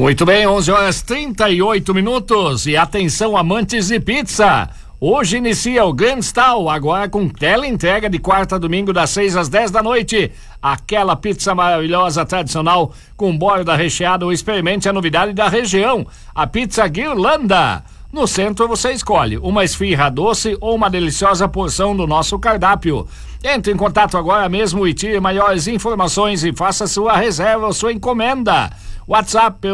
Muito bem, 11h38. E atenção, amantes de pizza. Hoje inicia o Grand Stal, agora com teleentrega de quarta a domingo das 6 às 10 da noite. Aquela pizza maravilhosa, tradicional, com borda recheada. Ou experimente a novidade da região, a pizza Guirlanda. No centro você escolhe uma esfirra doce ou uma deliciosa porção do nosso cardápio. Entre em contato agora mesmo e tire maiores informações e faça sua reserva ou sua encomenda. WhatsApp pelo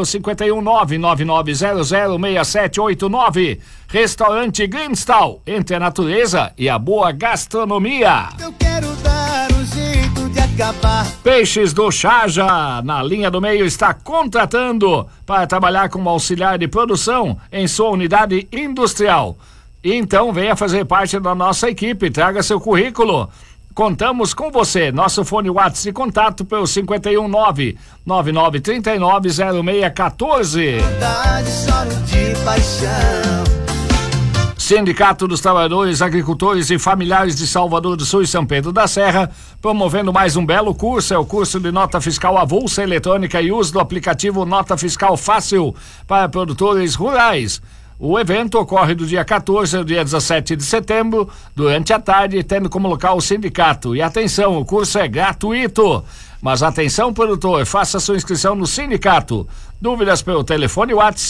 51999006789. Restaurante Grimstall, entre a natureza e a boa gastronomia. Eu quero dar um jeito de acabar. Peixes do Chaja, na linha do meio, está contratando para trabalhar como auxiliar de produção em sua unidade industrial. Então venha fazer parte da nossa equipe, traga seu currículo. Contamos com você. Nosso fone WhatsApp de contato pelo 51999390614. Sindicato dos Trabalhadores, Agricultores e Familiares de Salvador do Sul e São Pedro da Serra, promovendo mais um belo curso, é o curso de nota fiscal avulsa eletrônica e uso do aplicativo Nota Fiscal Fácil para produtores rurais. O evento ocorre do dia 14 ao dia 17 de setembro, durante a tarde, tendo como local o sindicato. E atenção, o curso é gratuito. Mas atenção, produtor, faça sua inscrição no sindicato. Dúvidas pelo telefone WhatsApp